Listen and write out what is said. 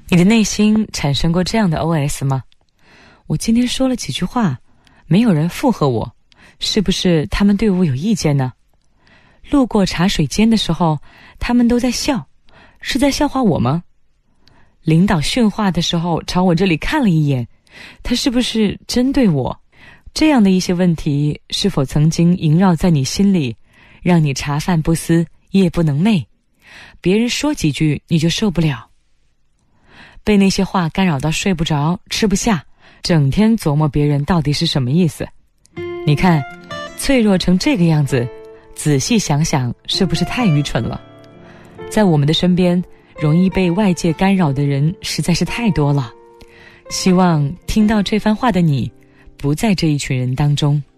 你的内心产生过这样的 OS 吗？我今天说了几句话，没有人附和我，是不是他们对我有意见呢？路过茶水间的时候，他们都在笑，是在笑话我吗？领导训话的时候朝我这里看了一眼，他是不是针对我？这样的一些问题，是否曾经萦绕在你心里，让你茶饭不思，夜不能寐？别人说几句你就受不了，被那些话干扰到睡不着，吃不下，整天琢磨别人到底是什么意思。你看，脆弱成这个样子，仔细想想，是不是太愚蠢了？在我们的身边，容易被外界干扰的人实在是太多了。希望听到这番话的你，不在这一群人当中。